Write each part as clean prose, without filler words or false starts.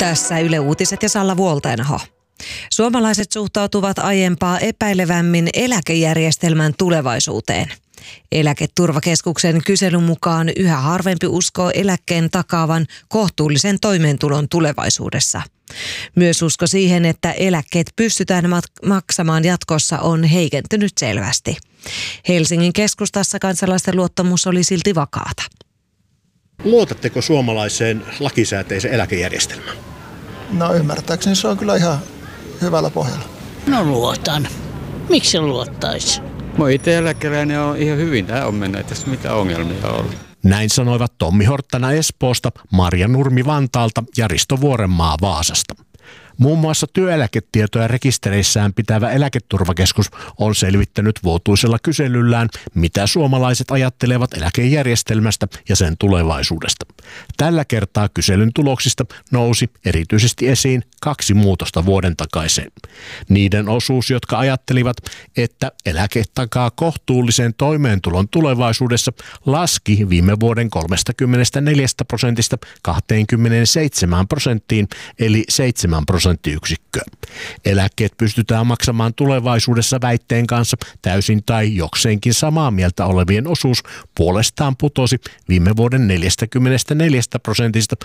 Tässä Yle Uutiset ja Salla Vuolteenaho. Suomalaiset suhtautuvat aiempaa epäilevämmin eläkejärjestelmän tulevaisuuteen. Eläketurvakeskuksen kyselyn mukaan yhä harvempi uskoo eläkkeen takaavan kohtuullisen toimeentulon tulevaisuudessa. Myös usko siihen, että eläkkeet pystytään maksamaan jatkossa, on heikentynyt selvästi. Helsingin keskustassa kansalaisten luottamus oli silti vakaata. Luotatteko suomalaiseen lakisääteiseen eläkejärjestelmään? No ymmärtääkseni se on kyllä ihan hyvällä pohjalla. No luotan. Miksi se luottaisi? Mä itse eläkeläinen on ihan hyvin. Tämä on mennyt, ei tässä mitään ongelmia ollut. Näin sanoivat Tommi Horttana Espoosta, Marja Nurmi Vantaalta ja Risto Vuorenmaa Vaasasta. Muun muassa työeläketietoja rekistereissään pitävä eläketurvakeskus on selvittänyt vuotuisella kyselyllään, mitä suomalaiset ajattelevat eläkejärjestelmästä ja sen tulevaisuudesta. Tällä kertaa kyselyn tuloksista nousi erityisesti esiin 2 muutosta vuoden takaiseen. Niiden osuus, jotka ajattelivat, että eläke takaa kohtuullisen toimeentulon tulevaisuudessa, laski viime vuoden 34% 27%, eli 7%. Eläkkeet pystytään maksamaan tulevaisuudessa väitteen kanssa täysin tai jokseenkin samaa mieltä olevien osuus puolestaan putosi viime vuoden 44%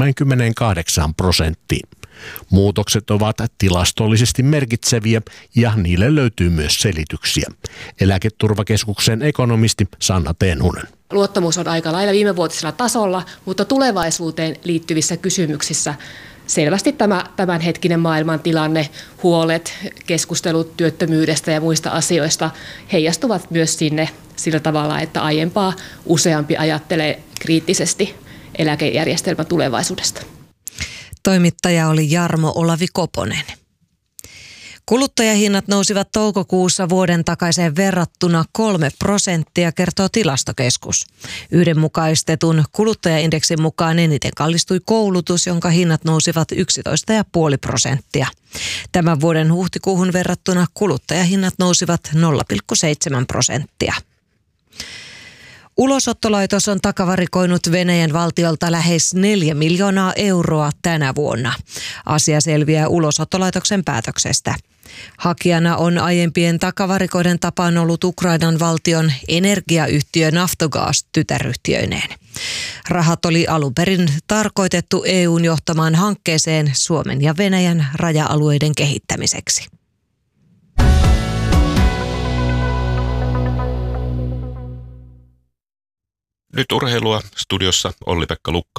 38%. Muutokset ovat tilastollisesti merkitseviä ja niille löytyy myös selityksiä. Eläketurvakeskuksen ekonomisti Sanna Tenhunen. Luottamus on aika lailla viimevuotisella tasolla, mutta tulevaisuuteen liittyvissä kysymyksissä selvästi tämänhetkinen maailmantilanne, huolet, keskustelut työttömyydestä ja muista asioista heijastuvat myös sinne sillä tavalla, että aiempaa useampi ajattelee kriittisesti eläkejärjestelmän tulevaisuudesta. Toimittaja oli Jarmo Olavi Koponen. Kuluttajahinnat nousivat toukokuussa vuoden takaiseen verrattuna 3%, kertoo Tilastokeskus. Yhdenmukaistetun kuluttajaindeksin mukaan eniten kallistui koulutus, jonka hinnat nousivat 11,5%. Tämän vuoden huhtikuuhun verrattuna kuluttajahinnat nousivat 0,7%. Ulosottolaitos on takavarikoinut Venäjän valtiolta lähes 4 miljoonaa euroa tänä vuonna. Asia selviää Ulosottolaitoksen päätöksestä. Hakijana on aiempien takavarikoiden tapaan ollut Ukrainan valtion energiayhtiö Naftogaz tytäryhtiöineen. Rahat oli alun perin tarkoitettu EU:n johtamaan hankkeeseen Suomen ja Venäjän raja-alueiden kehittämiseksi. Nyt urheilua, studiossa Olli-Pekka Lukka.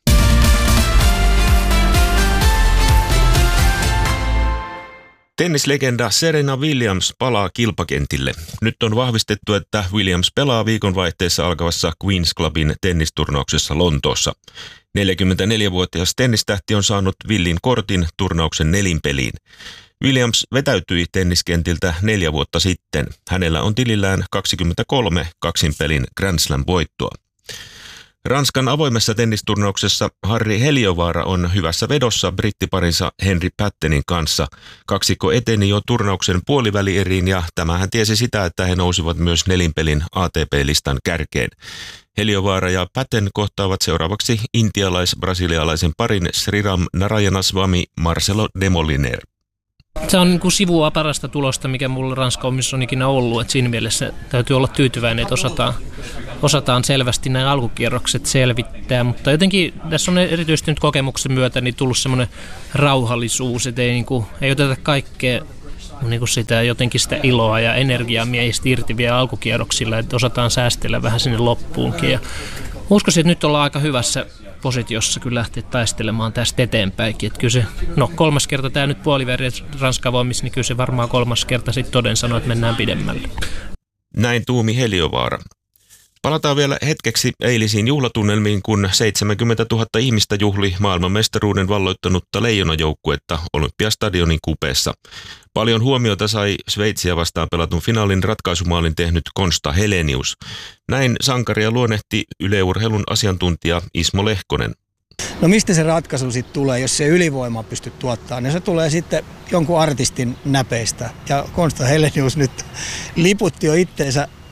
Tennislegenda Serena Williams palaa kilpakentille. Nyt on vahvistettu, että Williams pelaa viikonvaihteessa alkavassa Queen's Clubin tennisturnauksessa Lontoossa. 44-vuotias tennistähti on saanut villin kortin turnauksen nelinpeliin. Williams vetäytyi tenniskentiltä 4 vuotta sitten. Hänellä on tilillään 23 kaksinpelin Grand Slam-voittoa. Ranskan avoimessa tennisturnauksessa Harri Heliövaara on hyvässä vedossa brittiparinsa Henri Pattenin kanssa. Kaksikko eteni jo turnauksen puolivälieriin ja tämähän tiesi sitä, että he nousivat myös nelinpelin ATP-listan kärkeen. Heliövaara ja Patten kohtaavat seuraavaksi intialais-brasilialaisen parin Sriram Narayanaswamy Marcelo Demoliner. Se on niin kuin sivua parasta tulosta, mikä mulla Ranska-omissa on ikinä ollut. Et siinä mielessä täytyy olla tyytyväinen, että osataan selvästi nämä alkukierrokset selvittää. Mutta jotenkin tässä on erityisesti nyt kokemuksen myötä niin tullut semmoinen rauhallisuus, että ei oteta kaikkea niin kuin sitä iloa ja energiaa miehistä irti vielä alkukierroksilla, että osataan säästellä vähän sinne loppuunkin. Ja uskoisin, että nyt ollaan aika hyvässä positiossa kyllä lähteä taistelemaan tästä eteenpäinkin. Että kyllä se, 3. kerta tämä nyt puoliväri Ranskan voimissa, niin kyllä se varmaan 3. kerta sitten toden sanoo, että mennään pidemmälle. Näin tuumi Heliövaara. Palataan vielä hetkeksi eilisiin juhlatunnelmiin, kun 70 000 ihmistä juhli maailmanmestaruuden valloittanutta leijonajoukkuetta Olympiastadionin kupeessa. Paljon huomiota sai Sveitsiä vastaan pelatun finaalin ratkaisumaalin tehnyt Konsta Helenius. Näin sankaria luonnehti Yle Urheilun asiantuntija Ismo Lehkonen. No mistä se ratkaisu sitten tulee, jos se ylivoima pystyy tuottamaan? No se tulee sitten jonkun artistin näpeistä. Ja Konsta Helenius nyt liputti jo itteensä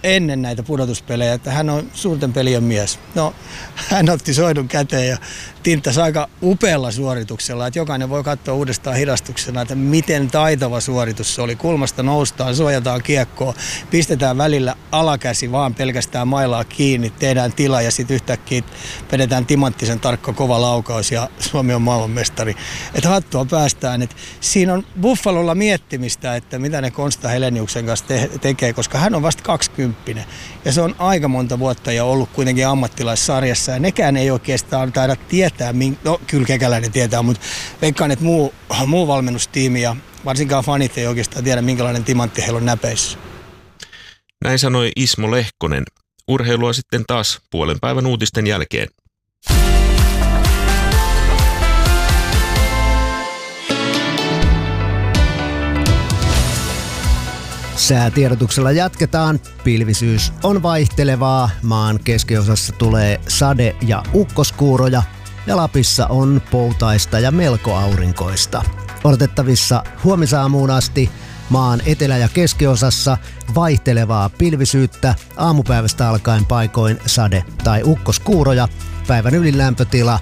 ennen näitä pudotuspelejä, että hän on suurten pelien mies. No, hän otti soidun käteen ja tinttasi aika upealla suorituksella, että jokainen voi katsoa uudestaan hidastuksena, että miten taitava suoritus se oli. Kulmasta noustaan, suojataan kiekkoa, pistetään välillä alakäsi vaan pelkästään mailaa kiinni, tehdään tila ja sitten yhtäkkiä vedetään timanttisen tarkka kova laukaus ja Suomi on maailmanmestari. Että hattua päästään. Että siinä on Buffalolla miettimistä, että mitä ne Konsta Heleniuksen kanssa tekee, koska hän on vasta 20 ja se on aika monta vuotta ja ollut kuitenkin ammattilaissarjassa ja nekään ei oikeastaan taida tietää, no kyllä Kekäläinen tietää, mutta veikkaan, että muu valmennustiimi ja varsinkaan fanit ei oikeastaan tiedä, minkälainen timantti heillä on näpeissä. Näin sanoi Ismo Lehkonen. Urheilua sitten taas puolen päivän uutisten jälkeen. Säätiedotuksella jatketaan. Pilvisyys on vaihtelevaa. Maan keskiosassa tulee sade- ja ukkoskuuroja ja Lapissa on poutaista ja melko aurinkoista. Odotettavissa huomisaamuun asti maan etelä- ja keskiosassa vaihtelevaa pilvisyyttä, aamupäivästä alkaen paikoin sade- tai ukkoskuuroja, päivän ylin lämpötila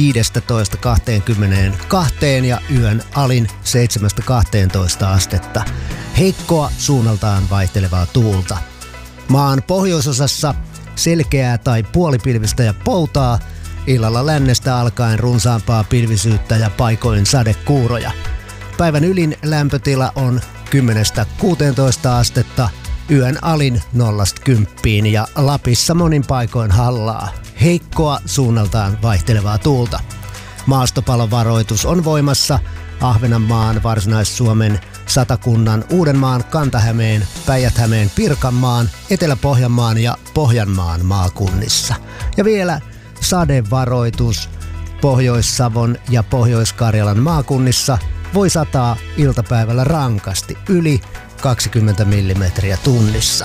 15-22 ja yön alin 7-12 astetta. Heikkoa suunnaltaan vaihtelevaa tuulta. Maan pohjoisosassa selkeää tai puolipilvistä ja poutaa, illalla lännestä alkaen runsaampaa pilvisyyttä ja paikoin sadekuuroja. Päivän ylin lämpötila on 10-16 astetta, yön alin 0-10 ja Lapissa monin paikoin hallaa. Heikkoa suunnaltaan vaihtelevaa tuulta. Maastopalovaroitus on voimassa Ahvenanmaan, Varsinais-Suomen, Satakunnan, Uudenmaan, Kanta-Hämeen, Päijät-Hämeen, Pirkanmaan, Etelä-Pohjanmaan ja Pohjanmaan maakunnissa. Ja vielä sadevaroitus Pohjois-Savon ja Pohjois-Karjalan maakunnissa voi sataa iltapäivällä rankasti yli 20 millimetriä tunnissa.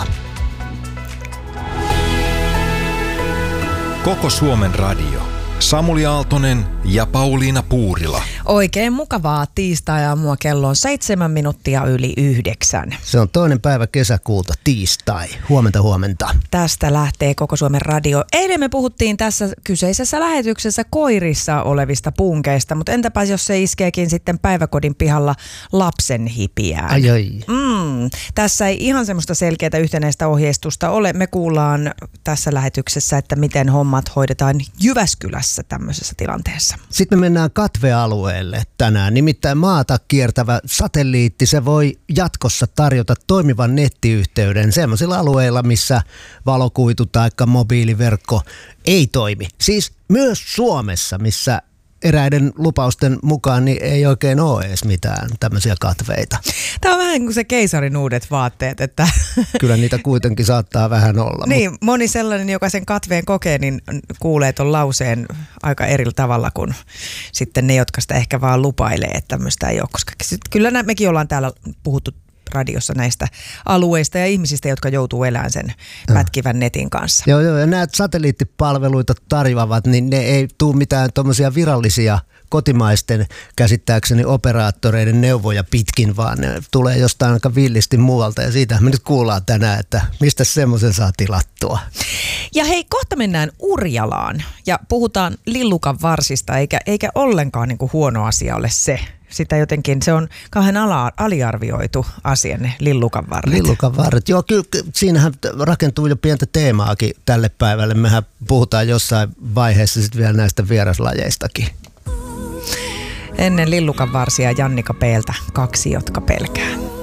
Koko Suomen radio. Samuli Aaltonen ja Pauliina Puurila. Oikein mukavaa tiistai-aamua, kello on 7 minuuttia yli 9. Se on 2. päivä kesäkuuta, tiistai. Huomenta. Tästä lähtee Koko Suomen radio. Eilen me puhuttiin tässä kyseisessä lähetyksessä koirissa olevista punkeista, mutta entäpä jos se iskeekin sitten päiväkodin pihalla lapsen hipiään? Ai. Tässä ei ihan semmoista selkeää yhtenäistä ohjeistusta ole. Me kuullaan tässä lähetyksessä, että miten hommat hoidetaan Jyväskylässä tämmöisessä tilanteessa. Sitten me mennään katvealueelle tänään. Nimittäin maata kiertävä satelliitti, se voi jatkossa tarjota toimivan nettiyhteyden sellaisilla alueilla, missä valokuitu tai mobiiliverkko ei toimi. Siis myös Suomessa, missä eräiden lupausten mukaan niin ei oikein ole edes mitään tämmöisiä katveita. Tämä on vähän kuin se keisarin uudet vaatteet, että kyllä niitä kuitenkin saattaa vähän olla. Niin, moni sellainen, joka sen katveen kokee, niin kuulee ton lauseen aika eri tavalla kuin sitten ne, jotka sitä ehkä vaan lupailee, että tämmöistä ei ole. Koska kyllä mekin ollaan täällä puhuttu radiossa näistä alueista ja ihmisistä, jotka joutuu elämään sen pätkivän netin kanssa. Joo, ja nämä satelliittipalveluita tarjoavat, niin ne ei tule mitään tuommoisia virallisia kotimaisten käsittääkseni operaattoreiden neuvoja pitkin, vaan ne tulee jostain aika villisti muualta ja siitä me nyt kuullaan tänään, että mistä semmoisen saa tilattua. Ja hei, kohta mennään Urjalaan ja puhutaan lillukan varsista, eikä ollenkaan niin kuin huono asia ole se. Sitä jotenkin, se on kauhean aliarvioitu asia, ne lillukanvarret. Lillukanvarret, joo, kyllä siinähän rakentuu jo pientä teemaakin tälle päivälle. Mehän puhutaan jossain vaiheessa sitten vielä näistä vieraslajeistakin. Ennen lillukanvarsia Jannika Peeltä 2, jotka pelkää.